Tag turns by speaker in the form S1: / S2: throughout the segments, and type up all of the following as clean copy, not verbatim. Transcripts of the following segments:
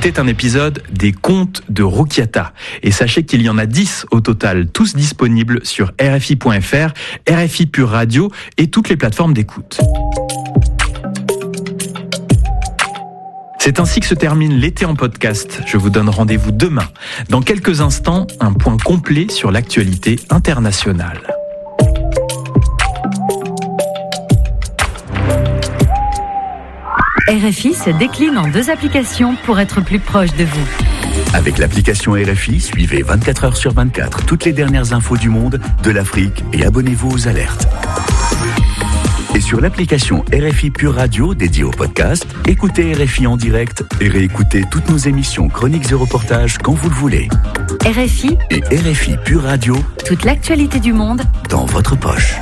S1: C'était un épisode des Contes de Roukiata. Et sachez qu'il y en a 10 au total, tous disponibles sur RFI.fr, RFI Pure Radio et toutes les plateformes d'écoute. C'est ainsi que se termine l'été en podcast. Je vous donne rendez-vous demain. Dans quelques instants, un point complet sur l'actualité internationale.
S2: RFI se décline en 2 applications pour être plus proche de vous.
S3: Avec l'application RFI, suivez 24 heures sur 24 toutes les dernières infos du monde, de l'Afrique et abonnez-vous aux alertes. Et sur l'application RFI Pure Radio dédiée au podcast, écoutez RFI en direct et réécoutez toutes nos émissions, chroniques et reportages quand vous le voulez.
S2: RFI
S3: et RFI Pure Radio,
S2: toute l'actualité du monde
S3: dans votre poche.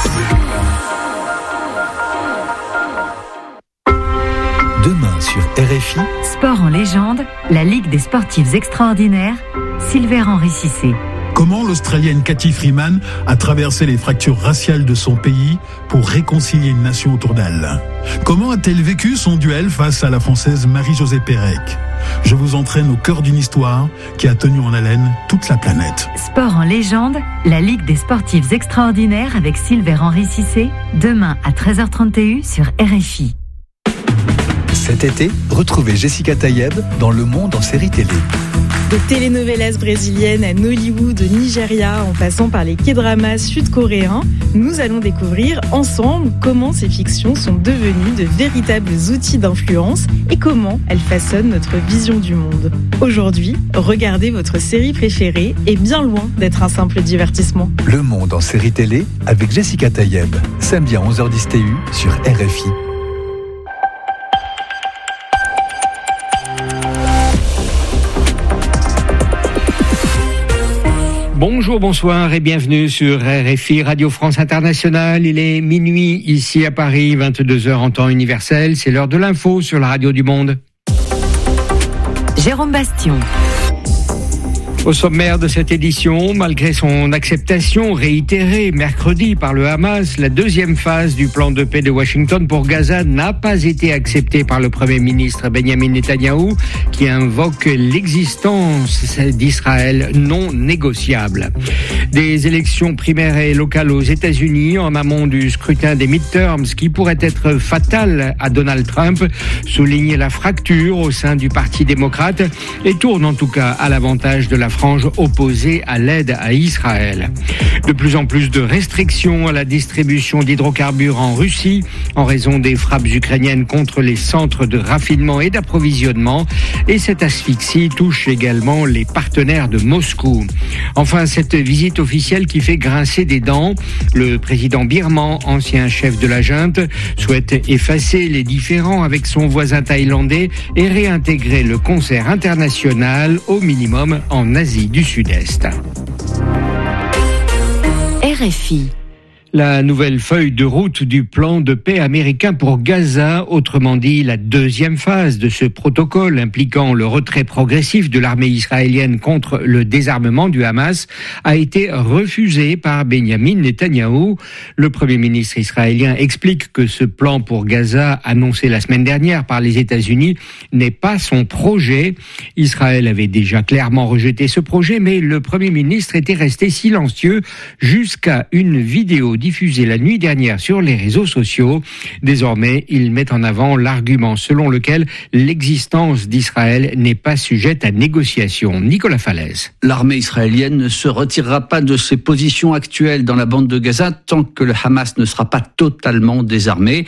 S4: Demain sur RFI,
S2: Sport en légende, la Ligue des sportifs extraordinaires, Silver Henry Cissé.
S5: Comment l'Australienne Cathy Freeman a traversé les fractures raciales de son pays pour réconcilier une nation autour d'elle? Comment a-t-elle vécu son duel face à la Française Marie-Josée Pérec? Je vous entraîne au cœur d'une histoire qui a tenu en haleine toute la planète.
S2: Sport en légende, la Ligue des sportifs extraordinaires avec Silver Henry Cissé, demain à 13h31 sur RFI.
S4: Cet été, retrouvez Jessica Tayeb dans Le Monde en série télé.
S6: De telenovelas brésiliennes à Nollywood, Nigeria, en passant par les K-dramas sud-coréens, nous allons découvrir ensemble comment ces fictions sont devenues de véritables outils d'influence et comment elles façonnent notre vision du monde. Aujourd'hui, regardez votre série préférée est bien loin d'être un simple divertissement.
S4: Le Monde en série télé avec Jessica Tayeb, samedi à 11h10 TU sur RFI.
S7: Bonjour, bonsoir et bienvenue sur RFI Radio France Internationale. Il est minuit ici à Paris, 22h en temps universel. C'est l'heure de l'info sur la radio du monde.
S2: Jérôme Bastion.
S7: Au sommaire de cette édition, malgré son acceptation réitérée mercredi par le Hamas, la 2e phase du plan de paix de Washington pour Gaza n'a pas été acceptée par le Premier ministre Benjamin Netanyahou, qui invoque l'existence d'Israël non négociable. Des élections primaires et locales aux États-Unis en amont du scrutin des midterms qui pourrait être fatales à Donald Trump, souligne la fracture au sein du Parti démocrate et tourne en tout cas à l'avantage de la frange opposée à l'aide à Israël. De plus en plus de restrictions à la distribution d'hydrocarbures en Russie en raison des frappes ukrainiennes contre les centres de raffinement et d'approvisionnement, et cette asphyxie touche également les partenaires de Moscou. Enfin, cette visite officielle qui fait grincer des dents, le président birman, ancien chef de la junte, souhaite effacer les différends avec son voisin thaïlandais et réintégrer le concert international au minimum en Asie du Sud-Est.
S2: RFI.
S7: La nouvelle feuille de route du plan de paix américain pour Gaza, autrement dit la 2e phase de ce protocole impliquant le retrait progressif de l'armée israélienne contre le désarmement du Hamas, a été refusée par Benjamin Netanyahou. Le Premier ministre israélien explique que ce plan pour Gaza, annoncé la semaine dernière par les États-Unis, n'est pas son projet. Israël avait déjà clairement rejeté ce projet, mais le Premier ministre était resté silencieux jusqu'à une vidéo diffusé la nuit dernière sur les réseaux sociaux. Désormais, il met en avant l'argument selon lequel l'existence d'Israël n'est pas sujette à négociation. Nicolas Falaise.
S8: L'armée israélienne ne se retirera pas de ses positions actuelles dans la bande de Gaza tant que le Hamas ne sera pas totalement désarmé.